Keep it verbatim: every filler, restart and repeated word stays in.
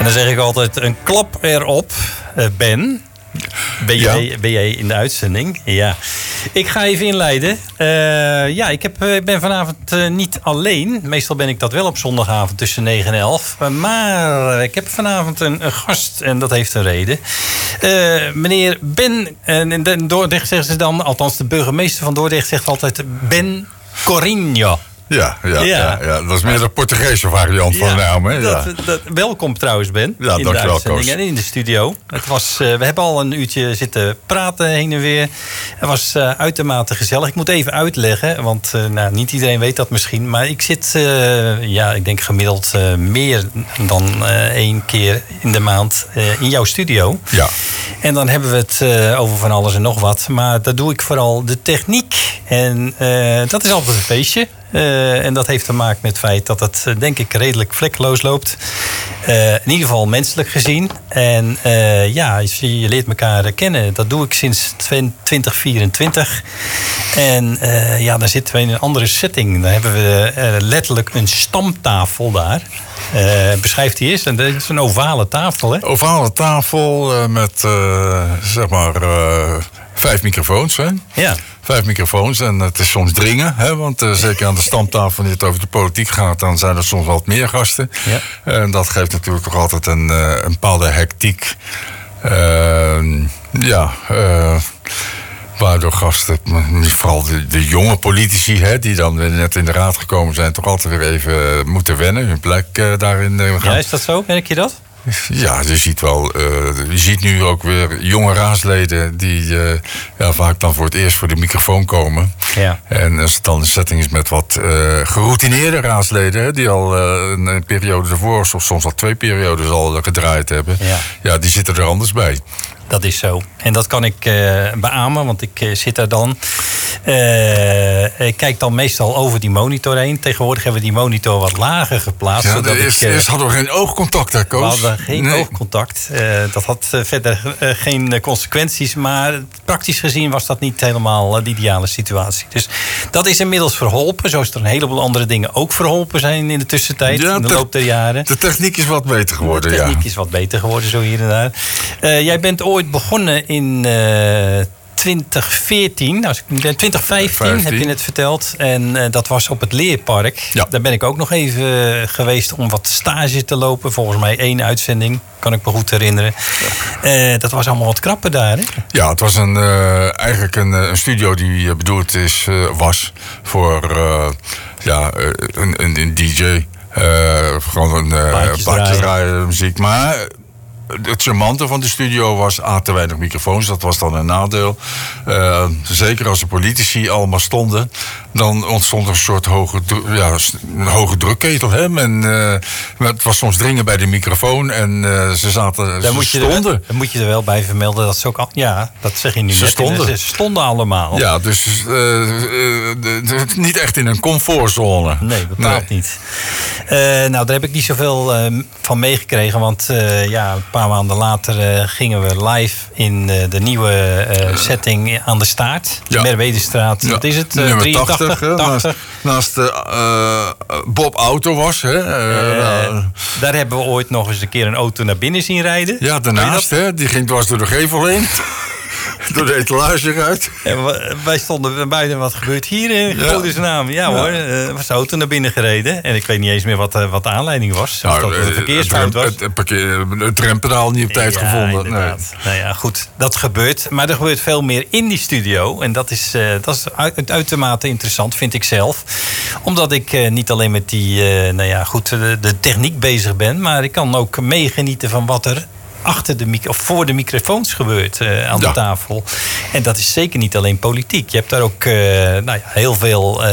dan zeg ik altijd een klap erop, uh, Ben. Ben jij, ja. ben jij in de uitzending? Ja. Ik ga even inleiden. Uh, ja, ik heb, uh, ben vanavond uh, niet alleen. Meestal ben ik dat wel op zondagavond tussen negen en elf. Uh, maar ik heb vanavond een, een gast en dat heeft een reden. Uh, meneer Ben, en uh, Dordrecht zeggen ze dan, althans de burgemeester van Dordrecht zegt altijd Ben Corinho. Ja, ja, ja. Ja, ja, dat is meer de Portugese variant ja, van de naam. Hè? Dat, ja. dat, welkom trouwens, Ben. Ja, in dankjewel, de uitzending en in de studio. Het was, uh, we hebben al een uurtje zitten praten heen en weer. Het was uh, uitermate gezellig. Ik moet even uitleggen, want uh, nou, niet iedereen weet dat misschien. Maar ik zit, uh, ja, ik denk gemiddeld uh, meer dan uh, één keer in de maand uh, in jouw studio. Ja. En dan hebben we het uh, over van alles en nog wat. Maar daar doe ik vooral de techniek. En uh, dat is altijd een feestje. Uh, en dat heeft te maken met het feit dat het, uh, denk ik, redelijk vlekkeloos loopt. Uh, in ieder geval menselijk gezien. En uh, ja, je, je leert elkaar kennen. Dat doe ik sinds twintig vierentwintig. En uh, ja, dan zitten we in een andere setting. Dan hebben we uh, letterlijk een stamtafel daar. Uh, beschrijf die eens. Dat is een ovale tafel, hè? Ovale tafel uh, met, uh, zeg maar, uh, vijf microfoons, hè? Ja. Vijf microfoons en het is soms dringen. Hè? Want uh, zeker aan de stamtafel, wanneer het over de politiek gaat, dan zijn er soms wat meer gasten. Ja. En dat geeft natuurlijk toch altijd een, uh, een bepaalde hectiek. Uh, ja, uh, waardoor gasten, vooral de, de jonge politici, hè, die dan net in de raad gekomen zijn, toch altijd weer even moeten wennen. Hun plek uh, daarin uh, gaan. Ja, is dat zo? Merk je dat? Ja, je ziet wel, uh, je ziet nu ook weer jonge raadsleden die uh, ja, vaak dan voor het eerst voor de microfoon komen. Ja. En als het dan een setting is met wat uh, geroutineerde raadsleden, hè, die al uh, een periode ervoor, of soms al twee periodes al gedraaid hebben, ja. Ja, die zitten er anders bij. Dat is zo. En dat kan ik uh, beamen, want ik uh, zit daar dan. Uh, ik kijk dan meestal over die monitor heen. Tegenwoordig hebben we die monitor wat lager geplaatst. Ja, zodat eerst, ik, uh, eerst hadden we geen oogcontact, hè, Koos? We hadden geen nee. oogcontact. Uh, dat had uh, verder uh, geen uh, consequenties. Maar praktisch gezien was dat niet helemaal uh, de ideale situatie. Dus dat is inmiddels verholpen. Zoals er een heleboel andere dingen ook verholpen zijn in de tussentijd. Ja, in de te- loop der jaren. De techniek is wat beter geworden, ja. De techniek ja. is wat beter geworden, zo hier en daar. Uh, jij bent ooit begonnen in uh, twintig veertien, als ik twintig vijftien heb je het verteld. En uh, dat was op het Leerpark. Ja. Daar ben ik ook nog even geweest om wat stage te lopen. Volgens mij één uitzending, kan ik me goed herinneren. Ja. Uh, dat was allemaal wat krapper daar, hè? Ja, het was een, uh, eigenlijk een, een studio die bedoeld is, uh, was voor uh, ja, een, een, een D J. Uh, gewoon een uh, plaatjes draaien, muziek. Maar het charmante van de studio was A, te weinig microfoons. Dat was dan een nadeel. Uh, zeker als de politici allemaal stonden, dan ontstond er een soort hoge, ja, een hoge drukketel. Hè? Men, uh, het was soms dringen bij de microfoon en uh, ze zaten, daar ze moet je stonden. Er, daar moet je er wel bij vermelden dat ze ook al, ja, dat zeg je nu ze net. Stonden. Ze stonden allemaal. Ja, dus uh, uh, de, de, niet echt in een comfortzone. Nee, bepaald nee. niet. Uh, nou, daar heb ik niet zoveel uh, van meegekregen, want uh, ja, een paar maanden later uh, gingen we live in uh, de nieuwe uh, setting aan de Staart. Ja. Merwedestraat, ja. Wat is het? Uh, drieëntachtig, tachtig, naast, naast de uh, Bob Auto was. Hè? Uh, uh, uh, daar hebben we ooit nog eens een keer een auto naar binnen zien rijden. Ja, daarnaast, hè? Die ging dwars door de gevel heen. Door de etalage uit. En wij stonden buiten, wat gebeurt hier in godesnaam? Ja, ja hoor, er was de auto naar binnen gereden. En ik weet niet eens meer wat, wat de aanleiding was. Of nou, dat het een verkeersfout was. Het, het, het, het rempedaal niet op tijd ja, gevonden. Nee. Nou ja, goed, dat gebeurt. Maar er gebeurt veel meer in die studio. En dat is, uh, dat is uit, uitermate interessant, vind ik zelf. Omdat ik uh, niet alleen met die, uh, nou ja, goed, de, de techniek bezig ben. Maar ik kan ook meegenieten van wat er achter de micro- of voor de microfoons gebeurt uh, aan ja. de tafel. En dat is zeker niet alleen politiek. Je hebt daar ook uh, nou ja, heel veel Uh,